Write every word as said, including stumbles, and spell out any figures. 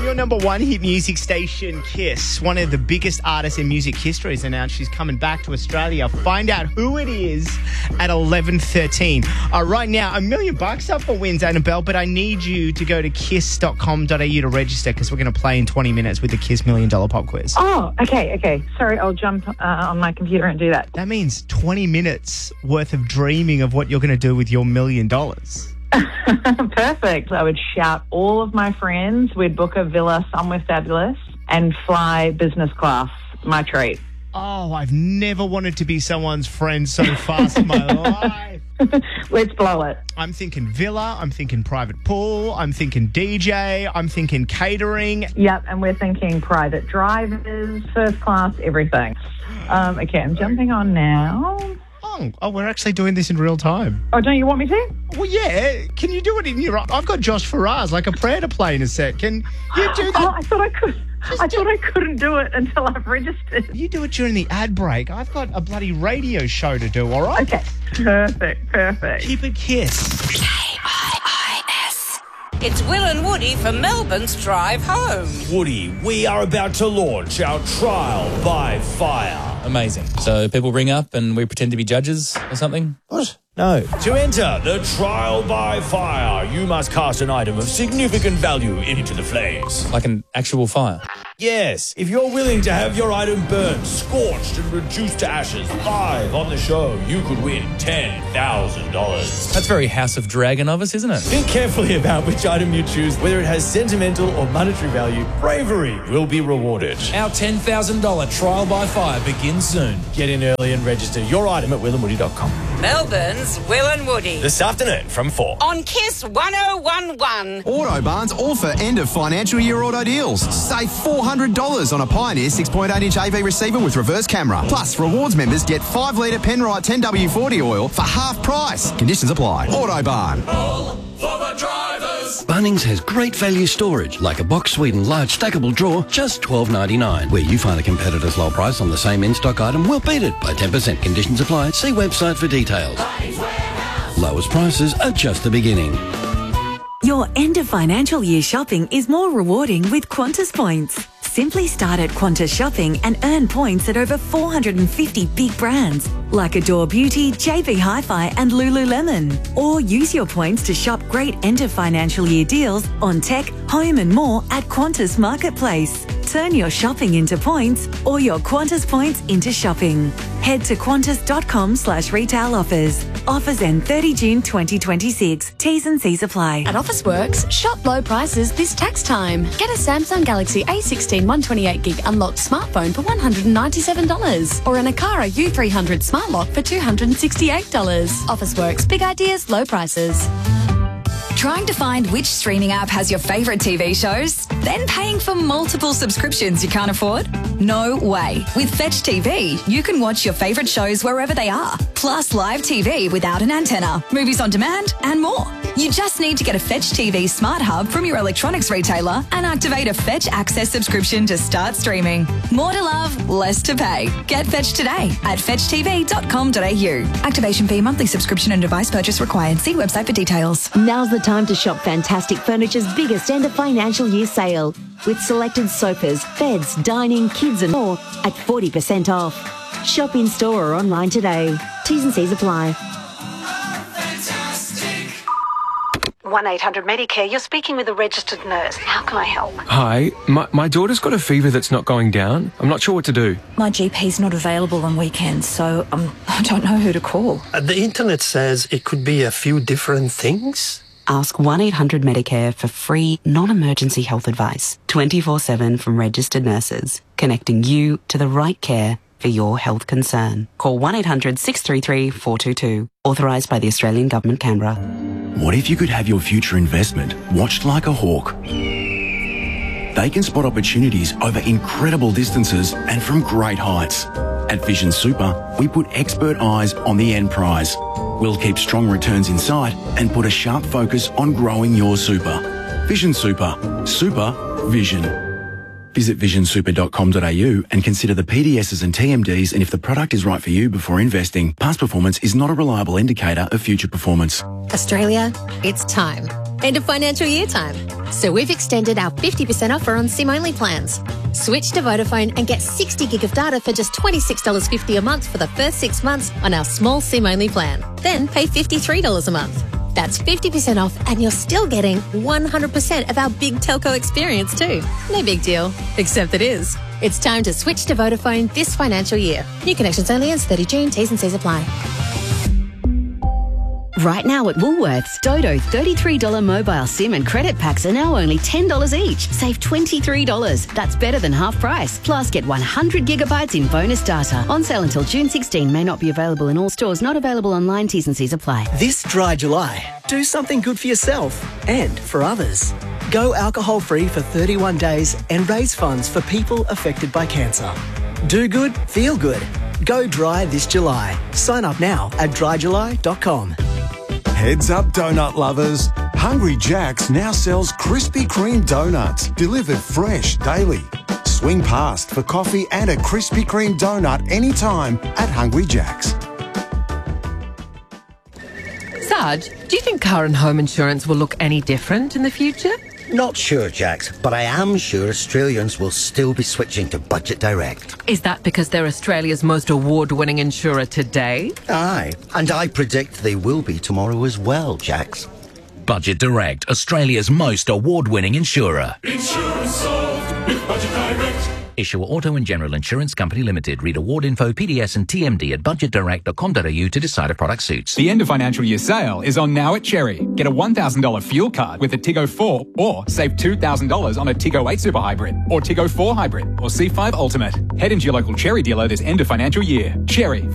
your number one hit music station, Kiss, one of the biggest artists in music history, has announced she's coming back to Australia. Find out who it is at eleven thirteen. Uh, right now, a million bucks up for wins, Annabelle, but I need you to go to kiss dot com dot a u to register because we're going to play in twenty minutes with the Kiss Million Dollar Pop Quiz. Oh, okay, okay. Sorry, I'll jump uh, on my computer and do that. That means twenty minutes worth of dreaming of what you're going to do with your million dollars. Perfect. I would shout all of my friends. We'd book a villa somewhere fabulous and fly business class. My treat. Oh, I've never wanted to be someone's friend so fast in my life. Let's blow it. I'm thinking villa. I'm thinking private pool. I'm thinking D J. I'm thinking catering. Yep, and we're thinking private drivers, first class, everything. Um, okay, I'm jumping on now. Oh, oh, we're actually doing this in real time. Oh, don't you want me to? Well, yeah. Can you do it in your... I've got Josh Faraz, like a prayer to play in a set. Can you do that? Oh, I thought I could. Just I thought I couldn't do it until I've registered. You do it during the ad break. I've got a bloody radio show to do, all right? Okay. Perfect, perfect. Keep it Kiss. K I I S. It's Will and Woody for Melbourne's Drive Home. Woody, we are about to launch our trial by fire. Amazing. So people ring up and we pretend to be judges or something? What? No. To enter the trial by fire, you must cast an item of significant value into the flames. Like an actual fire? Yes. If you're willing to have your item burned, scorched and reduced to ashes live on the show, you could win ten thousand dollars. That's very House of Dragon of us, isn't it? Think carefully about which item you choose, whether it has sentimental or monetary value. Bravery will be rewarded. Our ten thousand dollars trial by fire begins soon. Get in early and register your item at will and woody dot com. Melbourne's Will and Woody. This afternoon from four. On Kiss one oh one one. Autobarn's offer end of financial year auto deals. Save four hundred dollars on a Pioneer six point eight inch A V receiver with reverse camera. Plus, rewards members get five litre Penrite ten W forty oil for half price. Conditions apply. Autobarn. All for the drivers. Bunnings has great value storage, like a box Sweden large stackable drawer, just twelve ninety-nine. Where you find a competitor's low price on the same in-stock item, we'll beat it by ten percent. Conditions apply. See website for details. Lowest prices are just the beginning. Your end of financial year shopping is more rewarding with Qantas points. Simply start at Qantas Shopping and earn points at over four hundred fifty big brands like Adore Beauty, J B Hi-Fi and Lululemon. Or use your points to shop great end of financial year deals on tech, home and more at Qantas Marketplace. Turn your shopping into points or your Qantas points into shopping. Head to qantas.com slash retail offers. Offers end thirty June twenty twenty-six. T's and C's apply. At Officeworks, shop low prices this tax time. Get a Samsung Galaxy A sixteen one twenty-eight gig unlocked smartphone for one hundred ninety-seven dollars or an Akara U three hundred smart lock for two hundred sixty-eight dollars. Officeworks, big ideas, low prices. Trying to find which streaming app has your favourite T V shows? Then paying for multiple subscriptions you can't afford? No way. With Fetch T V, you can watch your favourite shows wherever they are, plus live T V without an antenna, movies on demand and more. You just need to get a Fetch T V Smart Hub from your electronics retailer and activate a Fetch Access subscription to start streaming. More to love, less to pay. Get Fetch today at fetch t v dot com dot a u. Activation fee, monthly subscription and device purchase required. See website for details. Now's the time to shop Fantastic Furniture's biggest end of financial year sale with selected sofas, beds, dining, kids and more at forty percent off. Shop in store or online today. T's and C's apply. one eight hundred Medicare, you're speaking with a registered nurse. How can I help? Hi, my, my daughter's got a fever that's not going down. I'm not sure what to do. My G P's not available on weekends, so um, I don't know who to call. Uh, the internet says it could be a few different things. Ask one eight hundred Medicare for free, non-emergency health advice. twenty-four seven from registered nurses, connecting you to the right care for your health concern. Call one eight hundred six three three four two two. Authorised by the Australian Government, Canberra. What if you could have your future investment watched like a hawk? They can spot opportunities over incredible distances and from great heights. At Vision Super, we put expert eyes on the end prize. We'll keep strong returns in sight and put a sharp focus on growing your super. Vision Super. Super Vision. Visit vision super dot com dot a u and consider the P D Ss and T M Ds and if the product is right for you before investing. Past performance is not a reliable indicator of future performance. Australia, it's time. End of financial year time. So we've extended our fifty percent offer on SIM-only plans. Switch to Vodafone and get sixty gig of data for just twenty-six dollars fifty a month for the first six months on our small SIM-only plan. Then pay fifty-three dollars a month. That's fifty percent off and you're still getting one hundred percent of our big telco experience too. No big deal, except it is. It's time to switch to Vodafone this financial year. New connections only ends thirty June. T's and C's apply. Right now at Woolworths, Dodo thirty-three dollars mobile SIM and credit packs are now only ten dollars each. Save twenty-three dollars. That's better than half price. Plus, get one hundred gigabytes in bonus data. On sale until June sixteenth. May not be available in all stores. Not available online. T's and C's apply. This dry July, do something good for yourself and for others. Go alcohol-free for thirty-one days and raise funds for people affected by cancer. Do good, feel good. Go dry this July. Sign up now at dry july dot com. Heads up, donut lovers. Hungry Jack's now sells Krispy Kreme donuts, delivered fresh daily. Swing past for coffee and a Krispy Kreme donut anytime at Hungry Jack's. Sarge, do you think car and home insurance will look any different in the future? Not sure, Jax, but I am sure Australians will still be switching to Budget Direct. Is that because they're Australia's most award-winning insurer today? Aye, and I predict they will be tomorrow as well, Jax. Budget Direct, Australia's most award-winning insurer. Insurance solved with Budget Direct. Issuer Auto and General Insurance Company Limited. Read award info, P D S and T M D at budget direct dot com dot a u to decide if product suits. The end of financial year sale is on now at Cherry. Get a one thousand dollars fuel card with a Tiggo four or save two thousand dollars on a Tiggo eight Super Hybrid or Tiggo four Hybrid or C five Ultimate. Head into your local Cherry dealer this end of financial year. Cherry.